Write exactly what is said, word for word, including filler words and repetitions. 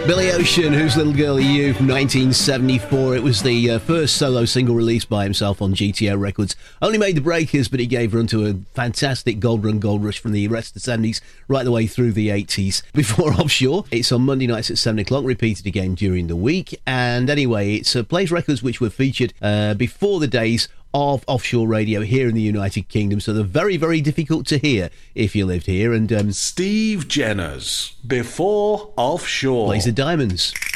Billy Ocean, Whose Little Girl Are You, from nineteen seventy-four. It was the uh, first solo single released by himself on G T O Records. Only made the breakers, but he gave run to a fantastic gold run gold rush from the rest of the seventies right the way through the eighties. Before Offshore, it's on Monday nights at seven o'clock, repeated again during the week. And anyway, it's uh, plays records which were featured uh, before the days of offshore radio here in the United Kingdom, so they're very, very difficult to hear if you lived here. And um, Steve Jenner's Before Offshore plays the Diamonds.